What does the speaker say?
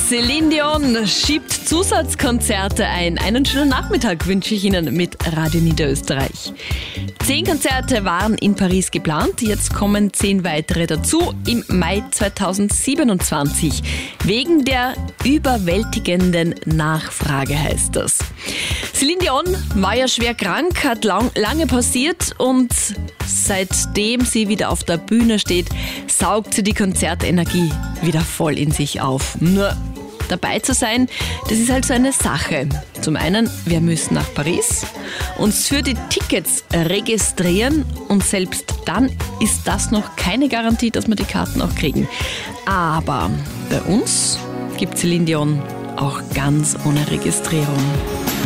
Celine Dion schiebt Zusatzkonzerte ein. Einen schönen Nachmittag wünsche ich Ihnen mit Radio Niederösterreich. 10 Konzerte waren in Paris geplant, jetzt kommen 10 weitere dazu im Mai 2027. Wegen der überwältigenden Nachfrage heißt das. Celine Dion war ja schwer krank, hat lange pausiert und seitdem sie wieder auf der Bühne steht, saugt sie die Konzertenergie wieder voll in sich auf. Nur dabei zu sein, das ist halt so eine Sache. Zum einen, wir müssen nach Paris, uns für die Tickets registrieren und selbst dann ist das noch keine Garantie, dass wir die Karten auch kriegen. Aber bei uns gibt Celine Dion auch ganz ohne Registrierung.